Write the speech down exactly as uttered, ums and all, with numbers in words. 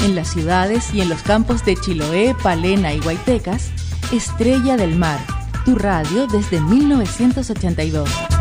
En las ciudades y en los campos de Chiloé, Palena y Guaytecas, Estrella del Mar, tu radio desde mil novecientos ochenta y dos.